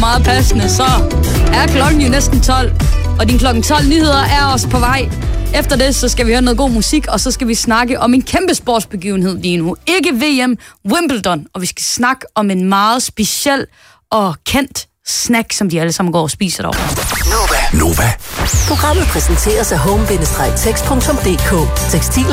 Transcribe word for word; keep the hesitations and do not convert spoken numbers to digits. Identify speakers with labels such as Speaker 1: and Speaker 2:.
Speaker 1: meget passende, så er klokken jo næsten tolv. Og din klokken tolv nyheder er også på vej. Efter det, så skal vi høre noget god musik, og så skal vi snakke om en kæmpe sportsbegivenhed lige nu. Ikke V M, Wimbledon. Og vi skal snakke om en meget speciel og kendt snack, som de alle sammen går og spiser derovre.
Speaker 2: Nova. Nova. Programmet præsenteres af home bindestreg tekst punktum d k. Tekstil